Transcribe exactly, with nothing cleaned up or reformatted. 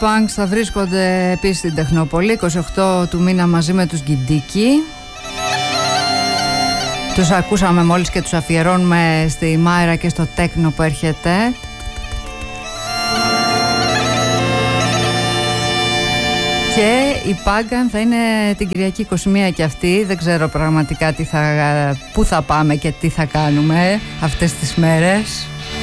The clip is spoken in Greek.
Punks θα βρίσκονται επίσης στην Τεχνόπολη είκοσι οκτώ του μήνα μαζί με τους Γκιντίκι. Τους ακούσαμε μόλις και τους αφιερώνουμε στη Μάιρα και στο τέκνο που έρχεται. Και η Πάγκαν θα είναι την Κυριακή είκοσι μία και αυτή. Δεν ξέρω πραγματικά τι θα, πού θα πάμε και τι θα κάνουμε αυτές τις μέρες.